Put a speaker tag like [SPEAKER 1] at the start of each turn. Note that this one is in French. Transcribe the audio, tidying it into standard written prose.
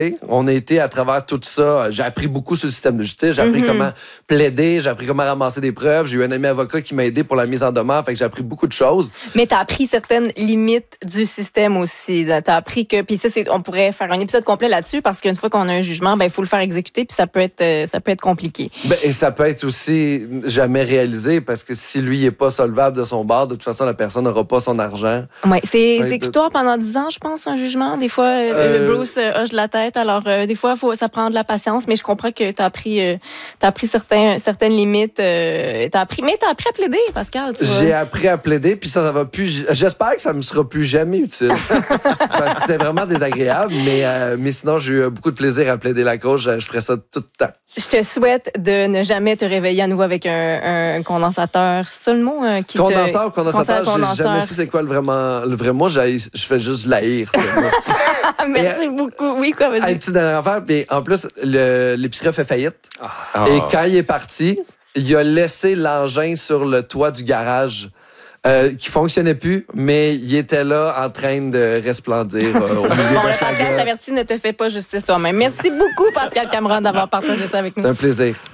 [SPEAKER 1] On a été à travers tout ça. J'ai appris beaucoup sur le système de justice. J'ai appris comment plaider. J'ai appris comment ramasser des preuves. J'ai eu un ami avocat qui m'a aidé pour la mise en demeure. Fait que j'ai appris beaucoup de choses.
[SPEAKER 2] Mais tu as appris certaines limites du système aussi. Tu as appris que... Puis ça, on pourrait faire un épisode complet là-dessus parce qu'une fois qu'on a un jugement, il faut le faire exécuter puis ça peut être compliqué.
[SPEAKER 1] Et ça peut être aussi jamais réalisé parce que si lui n'est pas solvable de son bord, de toute façon, la personne n'aura pas son argent.
[SPEAKER 2] Oui, c'est exécutoire pendant 10 ans, je pense, un jugement. Des fois, Bruce hoche de la tête. Alors, des fois, ça prend de la patience, mais je comprends que tu as appris certaines limites. Mais tu as appris à plaider, Pascal.
[SPEAKER 1] J'ai appris à plaider, puis ça va plus... J'espère que ça me sera plus jamais utile. Parce que c'était vraiment désagréable, mais sinon, j'ai eu beaucoup de plaisir à plaider la cause. Je ferais ça tout le temps.
[SPEAKER 2] Je te souhaite de ne jamais te réveiller à nouveau avec un condensateur. C'est ça le mot?
[SPEAKER 1] Condensateur ou condensateur? J'ai jamais su c'est quoi le vrai mot. Je fais juste l'haïr.
[SPEAKER 2] Merci beaucoup. Oui, quoi, vas-y.
[SPEAKER 1] Une petite dernière affaire. Puis en plus, l'épicerie a fait faillite. Et quand il est parti, il a laissé l'engin sur le toit du garage. Qui fonctionnait plus, mais il était là en train de resplendir au milieu de
[SPEAKER 2] Pascal Chaverty, ne te fais pas justice toi-même. Merci beaucoup, Pascal Cameron, d'avoir partagé ça avec nous.
[SPEAKER 1] C'est un plaisir.